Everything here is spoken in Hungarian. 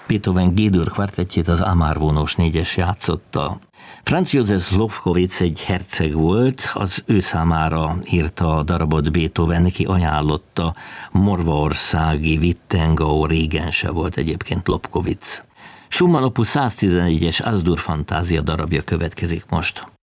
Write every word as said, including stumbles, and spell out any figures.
Beethoven G-dur kvartettjét, az Amárvónós négyes játszotta. Franz József Lobkowicz egy herceg volt, az ő számára írta a darabot Beethoven, neki ajánlotta, morvaországi Wittengau régense volt egyébként Lobkowicz. Schumann opus száztizenegyes Az-dur fantázia darabja következik most.